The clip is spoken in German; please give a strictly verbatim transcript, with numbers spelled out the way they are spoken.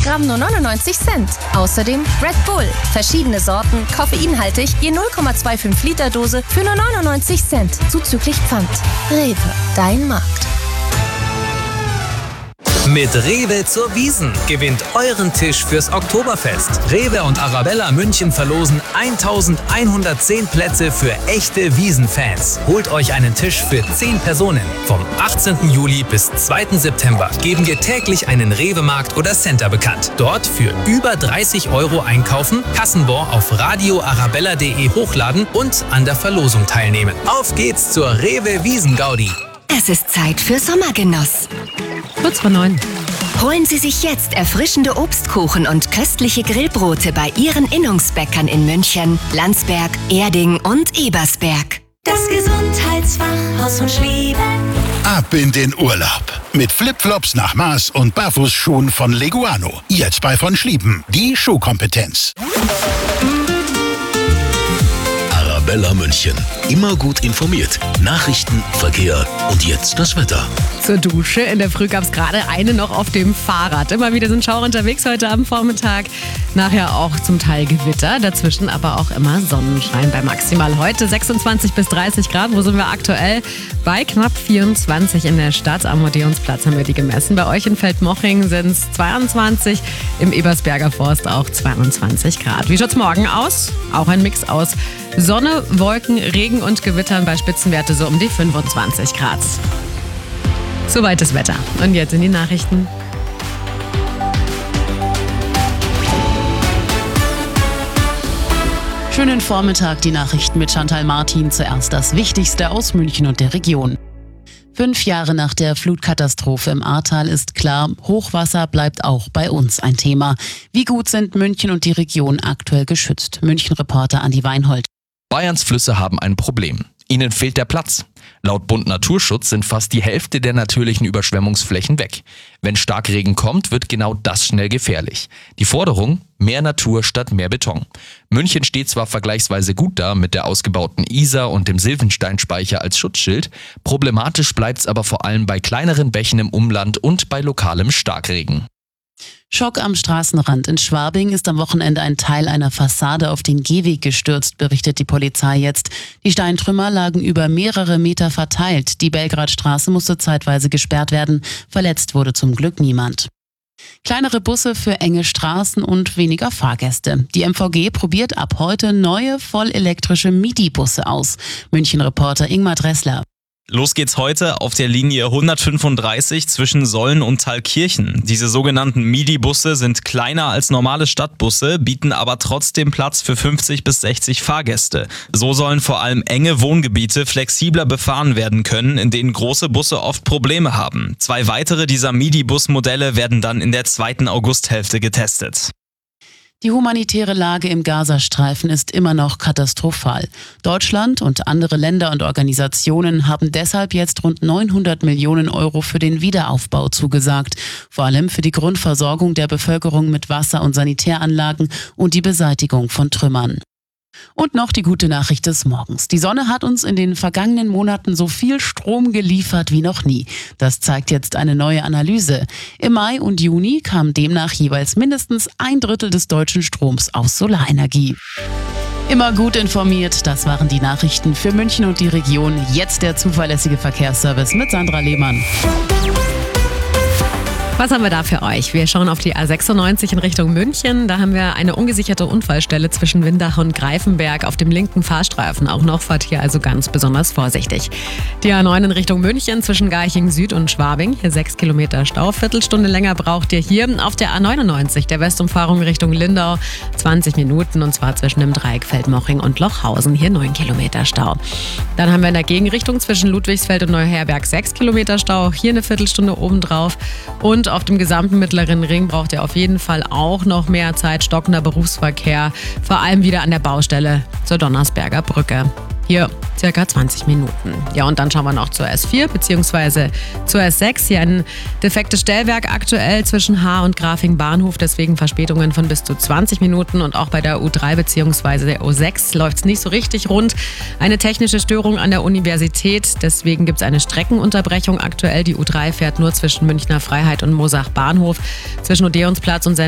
Gramm nur neunundneunzig Cent. Außerdem Red Bull. Verschiedene Sorten, koffeinhaltig, je null Komma fünfundzwanzig Liter Dose für nur neunundneunzig Cent. Zuzüglich Pfand. Rewe, dein Markt. Mit Rewe zur Wiesn gewinnt euren Tisch fürs Oktoberfest. Rewe und Arabella München verlosen eintausendeinhundertzehn Plätze für echte Wiesn-Fans. Holt euch einen Tisch für zehn Personen. Vom achtzehnten Juli bis zweiten September geben wir täglich einen Rewe-Markt oder Center bekannt. Dort für über dreißig Euro einkaufen, Kassenbon auf radioarabella punkt de hochladen und an der Verlosung teilnehmen. Auf geht's zur Rewe Wiesn-Gaudi. Es ist Zeit für Sommergenuss. Kurz vor neun. Holen Sie sich jetzt erfrischende Obstkuchen und köstliche Grillbrote bei Ihren Innungsbäckern in München, Landsberg, Erding und Ebersberg. Das Gesundheitsfachhaus von Schlieben. Ab in den Urlaub. Mit Flipflops nach Maß und Barfußschuhen von Leguano. Jetzt bei von Schlieben. Die Schuhkompetenz. Arabella München. Immer gut informiert. Nachrichten, Verkehr und jetzt das Wetter. Zur Dusche. In der Früh gab es gerade eine noch auf dem Fahrrad. Immer wieder sind Schauer unterwegs heute am Vormittag. Nachher auch zum Teil Gewitter. Dazwischen aber auch immer Sonnenschein bei maximal heute sechsundzwanzig bis dreißig Grad. Wo sind wir aktuell? Bei knapp vierundzwanzig in der Stadt. Am Odeonsplatz haben wir die gemessen. Bei euch in Feldmoching sind es zweiundzwanzig. Im Ebersberger Forst auch zweiundzwanzig Grad. Wie schaut's morgen aus? Auch ein Mix aus Sonne, Wolken, Regen und Gewittern bei Spitzenwerte so um die fünfundzwanzig Grad. Soweit das Wetter. Und jetzt in die Nachrichten. Schönen Vormittag, die Nachrichten mit Chantal Martin. Zuerst das Wichtigste aus München und der Region. Fünf Jahre nach der Flutkatastrophe im Ahrtal ist klar, Hochwasser bleibt auch bei uns ein Thema. Wie gut sind München und die Region aktuell geschützt? München-Reporter Andi Weinhold. Bayerns Flüsse haben ein Problem. Ihnen fehlt der Platz. Laut Bund Naturschutz sind fast die Hälfte der natürlichen Überschwemmungsflächen weg. Wenn Starkregen kommt, wird genau das schnell gefährlich. Die Forderung: mehr Natur statt mehr Beton. München steht zwar vergleichsweise gut da mit der ausgebauten Isar und dem Silvensteinspeicher als Schutzschild. Problematisch bleibt's aber vor allem bei kleineren Bächen im Umland und bei lokalem Starkregen. Schock am Straßenrand. In Schwabing ist am Wochenende ein Teil einer Fassade auf den Gehweg gestürzt, berichtet die Polizei jetzt. Die Steintrümmer lagen über mehrere Meter verteilt. Die Belgradstraße musste zeitweise gesperrt werden. Verletzt wurde zum Glück niemand. Kleinere Busse für enge Straßen und weniger Fahrgäste. Die M V G probiert ab heute neue vollelektrische Midi-Busse aus. München-Reporter Ingmar Dressler. Los geht's heute auf der Linie hundertfünfunddreißig zwischen Solln und Thalkirchen. Diese sogenannten Midi-Busse sind kleiner als normale Stadtbusse, bieten aber trotzdem Platz für fünfzig bis sechzig Fahrgäste. So sollen vor allem enge Wohngebiete flexibler befahren werden können, in denen große Busse oft Probleme haben. Zwei weitere dieser Midi-Bus-Modelle werden dann in der zweiten Augusthälfte getestet. Die humanitäre Lage im Gazastreifen ist immer noch katastrophal. Deutschland und andere Länder und Organisationen haben deshalb jetzt rund neunhundert Millionen Euro für den Wiederaufbau zugesagt. Vor allem für die Grundversorgung der Bevölkerung mit Wasser- und Sanitäranlagen und die Beseitigung von Trümmern. Und noch die gute Nachricht des Morgens. Die Sonne hat uns in den vergangenen Monaten so viel Strom geliefert wie noch nie. Das zeigt jetzt eine neue Analyse. Im Mai und Juni kam demnach jeweils mindestens ein Drittel des deutschen Stroms aus Solarenergie. Immer gut informiert, das waren die Nachrichten für München und die Region. Jetzt der zuverlässige Verkehrsservice mit Sandra Lehmann. Was haben wir da für euch? Wir schauen auf die A sechsundneunzig in Richtung München. Da haben wir eine ungesicherte Unfallstelle zwischen Windach und Greifenberg auf dem linken Fahrstreifen. Auch noch fahrt hier also ganz besonders vorsichtig. Die A neun in Richtung München zwischen Garching Süd und Schwabing. Hier sechs Kilometer Stau. Viertelstunde länger braucht ihr hier auf der A neunundneunzig, der Westumfahrung Richtung Lindau. zwanzig Minuten und zwar zwischen dem Dreieck Feldmoching und Lochhausen. Hier neun Kilometer Stau. Dann haben wir in der Gegenrichtung zwischen Ludwigsfeld und Neuherberg sechs Kilometer Stau. Hier eine Viertelstunde obendrauf. Und auf dem gesamten Mittleren Ring braucht ihr auf jeden Fall auch noch mehr Zeit. Stockender Berufsverkehr, vor allem wieder an der Baustelle zur Donnersberger Brücke. Hier circa zwanzig Minuten. Ja, und dann schauen wir noch zur S vier bzw. zur S sechs. Hier ein defektes Stellwerk aktuell zwischen Haar und Grafing Bahnhof. Deswegen Verspätungen von bis zu zwanzig Minuten. Und auch bei der U drei bzw. der U sechs läuft es nicht so richtig rund. Eine technische Störung an der Universität. Deswegen gibt es eine Streckenunterbrechung aktuell. Die U drei fährt nur zwischen Münchner Freiheit und Moosach Bahnhof. Zwischen Odeonsplatz und